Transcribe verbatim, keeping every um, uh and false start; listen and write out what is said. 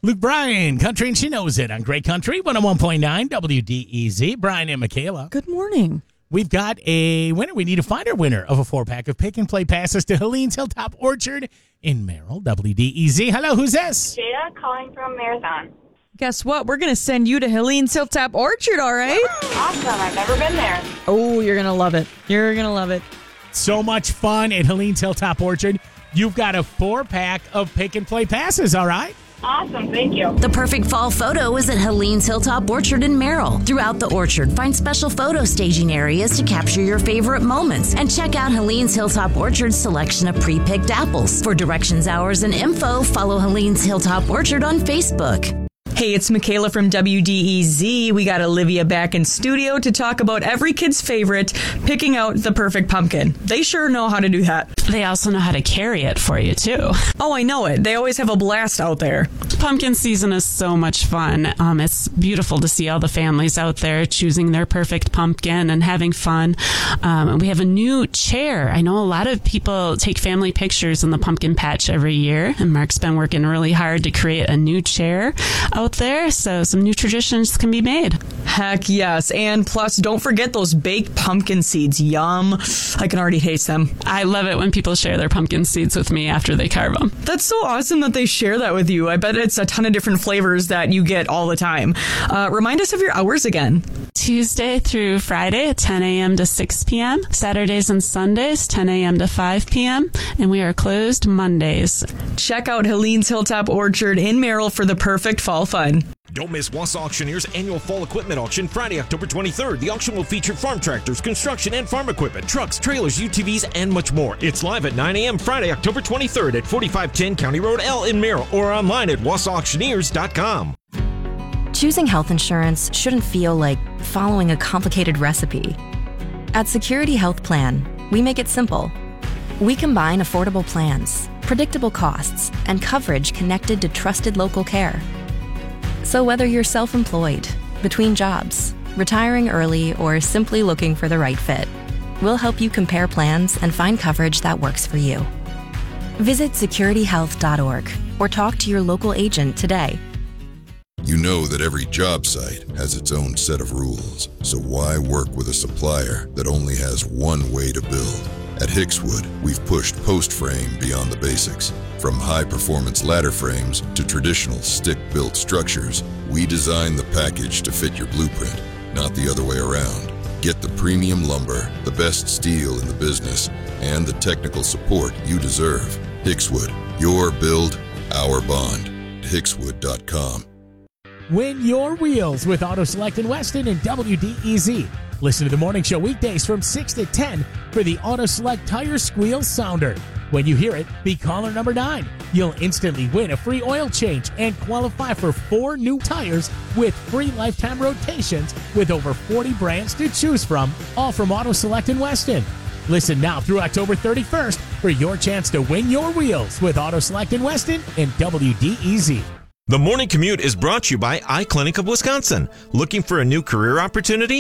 Luke Bryan, Country and She Knows It on Great Country, one oh one point nine W D E Z. Brian and Michaela. Good morning. We've got a winner. We need to find our winner of a four-pack of Pick and Play passes to Helene's Hilltop Orchard in Merrill, W D E Z. Hello, who's this? Jada calling from Marathon. Guess what? We're going to send you to Helene's Hilltop Orchard, all right? Awesome. I've never been there. Oh, you're going to love it. You're going to love it. So much fun at Helene's Hilltop Orchard. You've got a four-pack of Pick and Play passes, all right? Awesome. Thank you. The perfect fall photo is at Helene's Hilltop Orchard in Merrill. Throughout the orchard, find special photo staging areas to capture your favorite moments. And check out Helene's Hilltop Orchard's selection of pre-picked apples. For directions, hours, and info, follow Helene's Hilltop Orchard on Facebook. Hey, it's Michaela from W D E Z. We got Olivia back in studio to talk about every kid's favorite, picking out the perfect pumpkin. They sure know how to do that. They also know how to carry it for you, too. Oh, I know it. They always have a blast out there. Pumpkin season is so much fun. Um, it's beautiful to see all the families out there choosing their perfect pumpkin and having fun. Um, and we have a new chair. I know a lot of people take family pictures in the pumpkin patch every year, and Mark's been working really hard to create a new chair out there, so some new traditions can be made. Heck yes. And plus, don't forget those baked pumpkin seeds. Yum. I can already taste them. I love it when people share their pumpkin seeds with me after they carve them. That's so awesome that they share that with you. I bet it's a ton of different flavors that you get all the time. Uh, remind us of your hours again. Tuesday through Friday at ten a.m. to six p.m. Saturdays and Sundays, ten a.m. to five p.m. And we are closed Mondays. Check out Helene's Hilltop Orchard in Merrill for the perfect fall fun. Don't miss Wausau Auctioneer's annual fall equipment auction Friday, October twenty-third. The auction will feature farm tractors, construction and farm equipment, trucks, trailers, U T Vs, and much more. It's live at nine a.m. Friday, October twenty-third at forty-five ten County Road L in Merrill or online at wausau auctioneers dot com. Choosing health insurance shouldn't feel like following a complicated recipe. At Security Health Plan, we make it simple. We combine affordable plans, predictable costs, and coverage connected to trusted local care. So whether you're self-employed, between jobs, retiring early, or simply looking for the right fit, we'll help you compare plans and find coverage that works for you. Visit security health dot org or talk to your local agent today. You know that every job site has its own set of rules, so why work with a supplier that only has one way to build? At Hickswood, we've pushed post frame beyond the basics. From high-performance ladder frames to traditional stick-built structures, we design the package to fit your blueprint, not the other way around. Get the premium lumber, the best steel in the business, and the technical support you deserve. Hickswood, your build, our bond. Hickswood dot com. Win your wheels with Auto Select in Weston and W D E Z. Listen to the morning show weekdays from six to ten for the Auto Select Tire Squeal Sounder. When you hear it, be caller number nine. You'll instantly win a free oil change and qualify for four new tires with free lifetime rotations with over forty brands to choose from, all from Auto Select in Weston. Listen now through October thirty-first for your chance to win your wheels with Auto Select in Weston and W D E Z. The Morning Commute is brought to you by iClinic of Wisconsin. Looking for a new career opportunity?